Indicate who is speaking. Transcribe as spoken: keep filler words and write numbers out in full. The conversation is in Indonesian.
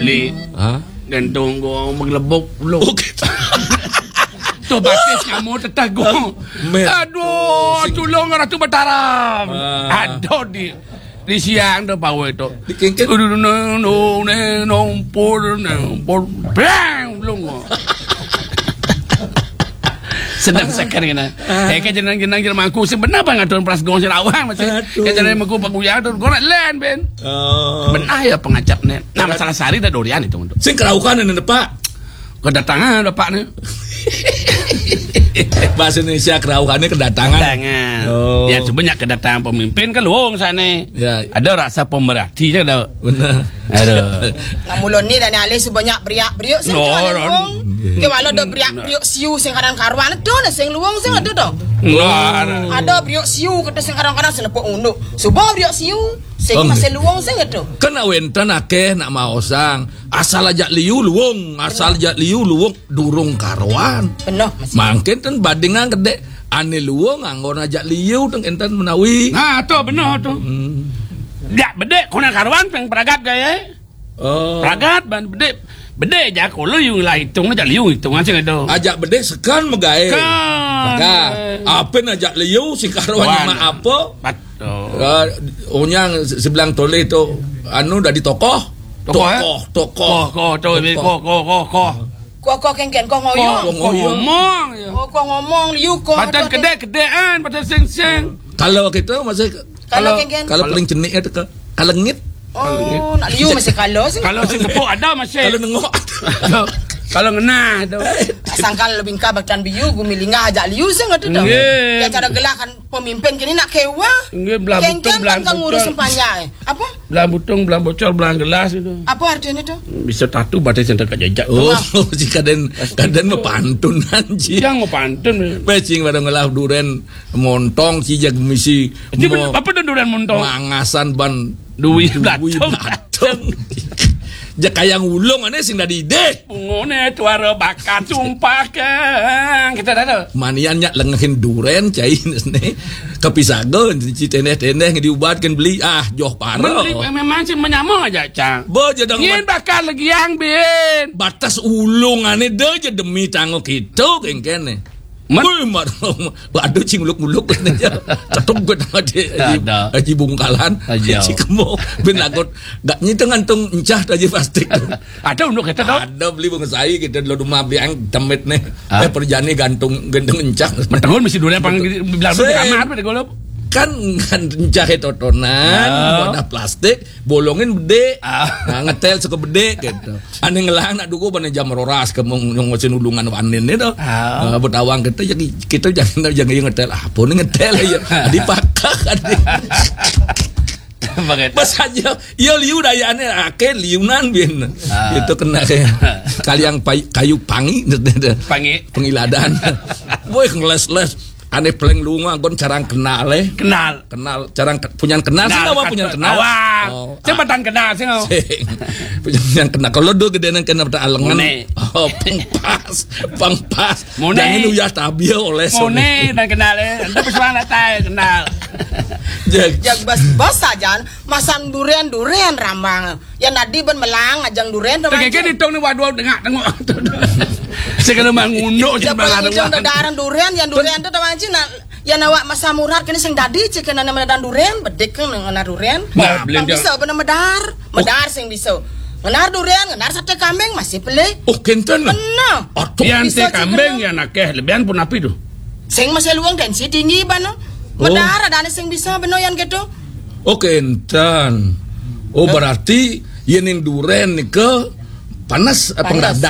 Speaker 1: beli.
Speaker 2: Hah?
Speaker 1: Gantung gua mengelebuk lu.
Speaker 2: Oh, gitu.
Speaker 1: Tu batis kamu tetagong. Aduh, tulong Ratu Mataram.
Speaker 2: Ah.
Speaker 1: Aduh di di siang tu bawa itu.
Speaker 2: Dikengkeng.
Speaker 1: Udah no no no no pur no pur bang belum. Sedang sekar kena. Eh kan jenang jenang jenang aku sebenar banget tuan pras gong Sarawang macam. Kan jenang aku paguyang tu gong nak land ben.
Speaker 2: Oh.
Speaker 1: Benar ya pengacap ni. Nama salah sari dah durian itu untuk.
Speaker 2: Sing keraukan ini Pak.
Speaker 1: Kedatangan bapak ni.
Speaker 2: Bahasa Indonesia keraukannya kedatangan.
Speaker 1: Kedatangan.
Speaker 2: Oh.
Speaker 1: Ya sebanyak kedatangan pemimpin kan luang sana.
Speaker 2: Ya.
Speaker 1: Ada rasa pemerhati je ada.
Speaker 2: Benar.
Speaker 1: Ada.
Speaker 3: Namulon ni dan alih sebanyak beriak-beriak sing
Speaker 1: No,
Speaker 3: kawan
Speaker 1: no.
Speaker 3: luang. Ke walau ada beriak-beriak siu sing kadang karuan tu na sing luang sing ada tu.
Speaker 1: Nah,
Speaker 3: Ada beriak siu kata sing kadang-kadang senepuk unduk. Subah beriak siu sing
Speaker 2: Oh,
Speaker 3: masih luang sing ada.
Speaker 2: Kan awentan akeh nak maosang. Asal aja liu luwung, asal aja liu luwung durung karuan.
Speaker 3: Penuh masih.
Speaker 2: Mangkin kan badingan gede. Ane luwung anggon aja liu teng enten menawi.
Speaker 1: nah tu benar tu. Ya bedek kena karuan peng peragat gaya.
Speaker 2: Oh.
Speaker 1: Peragat ban bedek. Bedek je aku lu yung lah hitung aja liu hitung aja ada.
Speaker 2: Ajak bede sekan megae.
Speaker 1: Kan.
Speaker 2: Maka apa ajak liu si karuan
Speaker 1: Wan.
Speaker 2: mah apa?
Speaker 1: Betul.
Speaker 2: Uh, Onyang sebelang tole itu anu dah di tokoh.
Speaker 1: Tokoh, eh?
Speaker 2: Tokoh,
Speaker 1: Koh koh tu koh koh koh koh.
Speaker 3: Kau kau kengken kau
Speaker 1: Koh
Speaker 3: ngoyo.
Speaker 1: koh ngomong. ya.
Speaker 3: Oh kau ngomong liu kau.
Speaker 1: Padan kedek-kedekan, padan seng-seng.
Speaker 2: Kalau kita masih
Speaker 3: Kalau kengken.
Speaker 2: kalau paling cenik itu ke kalengit.
Speaker 3: Oh nak liu masih kalau sing.
Speaker 1: Kalau si tepuk ada masih.
Speaker 2: Kalau nengok.
Speaker 1: Kalau kalau ngena tu.
Speaker 3: Tak sangkal lebih kau bacan biu gumi lingah ajak liu sing ada tu.
Speaker 1: Nggih.
Speaker 3: Ya cara gelahkan pemimpin kini nak kewa.
Speaker 1: Nggih, belah betul,
Speaker 3: Kengken
Speaker 1: belah
Speaker 3: kan kau ngurus
Speaker 1: betul.
Speaker 3: sempanya. Apa?
Speaker 1: Belah butung, belah bocor, belah gelas itu.
Speaker 3: Apa artinya tu?
Speaker 1: Bisa tatu batas yang dekat jejak.
Speaker 2: Oh, jika den kaden mah pantunan ji.
Speaker 1: Yang mau pantun.
Speaker 2: Pecing pada ngelah duren montong si jag misi.
Speaker 1: Jadi apa tu durian muntong?
Speaker 2: Mangasan ban
Speaker 1: Duwi
Speaker 2: duwi
Speaker 1: blatong.
Speaker 2: blatong. Jak kayang ulung ane sing dari ide.
Speaker 1: Ngone tuara bakat sumpah kan. Kita dah tahu.
Speaker 2: Maniannya lengahin duren cai ne. Kepisagon ci teneh-teneh diubatkan beli ah joh paro.
Speaker 1: Beli memang sih menyamong aja cang.
Speaker 2: Bo jadang
Speaker 1: Ngin bakal lagi yang bin.
Speaker 2: batas ulung ane de je demi tanggo gitu kengkene. Wih, marong, aduh cing muluk-muluk aja. Cetuk gue tengah di
Speaker 1: Ada.
Speaker 2: Haji Bungkalan,
Speaker 1: Aja.
Speaker 2: Haji Kemo, ben lagot, gak nyitung ngantung encah aja plastik.
Speaker 1: Ada untuk kita tahu.
Speaker 2: Ada beli bang saya kita lo rumah biang temit nih,
Speaker 1: Ah.
Speaker 2: eh perjani gantung gantung encah.
Speaker 1: Betul mesti durian pang bilang tu di kamar apa golop.
Speaker 2: Kan kan encah totonan,
Speaker 1: Ah.
Speaker 2: wadah plastik, bolongin bede,
Speaker 1: Ah.
Speaker 2: nah, ngetel suka bede gitu. Ane ngelang nak dugo bane jam roras ke mong ngosin ulungan wanin itu.
Speaker 1: Ah.
Speaker 2: Uh, betawang kita jadi kita jangan jangan ngetel apa nih ngetel ya. Dipakak ade.
Speaker 1: Begitu.
Speaker 2: Pas aja, iya liu dayane ake liunan bin.
Speaker 1: Ah.
Speaker 2: Itu kena kayak kaliang pay- kayu pangi,
Speaker 1: Pangi.
Speaker 2: pengiladan. Boy ngeles-les. Ane peleng lunga gon carang kenal eh.
Speaker 1: Kenal.
Speaker 2: Kenal carang punya kenal sih apa punya kenal.
Speaker 1: Awang.
Speaker 2: Oh,
Speaker 1: Cepetan kenal sih kau.
Speaker 2: Sing. Punya kenal kalau do gede nang kena pada alengan.
Speaker 1: Mone.
Speaker 2: Oh, pangpas, pangpas.
Speaker 1: Mone.
Speaker 2: Jangan uyah tabia oleh
Speaker 1: Mone dan kenal eh. Anda pesuan tay kenal.
Speaker 2: Jag.
Speaker 3: Jag bas bas saja masan durian durian rambang. Ya nadi ben melang ajang durian tu.
Speaker 1: Tapi kan hitung ni waduh tengah tengok. Sekarang mengunduk je
Speaker 3: Ya
Speaker 1: belah
Speaker 3: paling jauh daran durian yang durian tu tahu aja nak. Ya nawak masa murad kini sing dadi cik kena nama dan durian bedek kan ngena durian.
Speaker 1: Nah,
Speaker 3: Bang
Speaker 1: belum dia-
Speaker 3: bisa benar medar, medar sing bisa. Ngenar durian, ngenar sate kambing masih beli.
Speaker 2: Oh, kenten.
Speaker 3: Benar.
Speaker 2: Aduh.
Speaker 1: Yang
Speaker 3: Bisa
Speaker 1: te kambing
Speaker 3: juga.
Speaker 1: ya nakeh lebihan pun api tu.
Speaker 3: Sing masih luang tensi tinggi bana. Medar ada sing bisa benar yang gitu.
Speaker 2: Oh, kenten. Oh, berarti yen yang duren ni ke panas apa
Speaker 3: Panas.
Speaker 2: ngerada